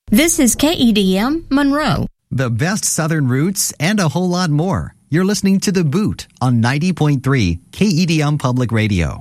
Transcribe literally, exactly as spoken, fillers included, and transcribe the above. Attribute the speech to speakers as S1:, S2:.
S1: This is K E D M Monroe.
S2: The best Southern roots and a whole lot more. You're listening to The Boot on ninety point three K E D M Public Radio.